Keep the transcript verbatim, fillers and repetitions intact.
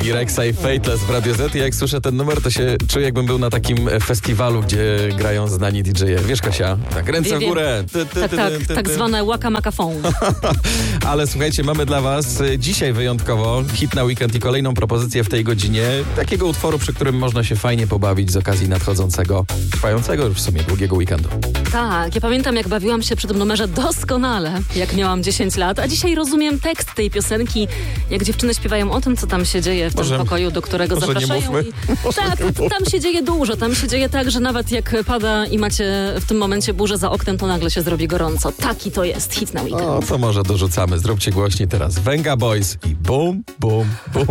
Rexa i Fateless w Radio Z. I jak słyszę ten numer, to się czuję, jakbym był na takim festiwalu, gdzie grają znani D J e. Wiesz, Kasia? Tak, ręce Wiem, w górę. Ty, ty, Tak, ty, tak, ty, ty, tak ty. zwane łaka makafon. Ale słuchajcie, mamy dla was dzisiaj wyjątkowo hit na weekend i kolejną propozycję w tej godzinie. Takiego utworu, przy którym można się fajnie pobawić z okazji nadchodzącego, trwającego już w sumie długiego weekendu. Tak, ja pamiętam, jak bawiłam się przy tym numerze doskonale, jak miałam dziesięć lat, a dzisiaj rozumiem tekst tej piosenki, jak dziewczyny śpiewają o tym, co tam się dzieje w Może- tym pokoju, do którego może nie zapraszają. mówmy. I, tak, t- tam się dzieje dużo, tam się dzieje tak, że nawet jak pada i macie w tym momencie burzę za oknem, to nagle się zrobi gorąco. Taki to jest hit na weekend. O, co może dorzucamy? Zróbcie głośniej teraz. Venga Boys i bum, bum, bum.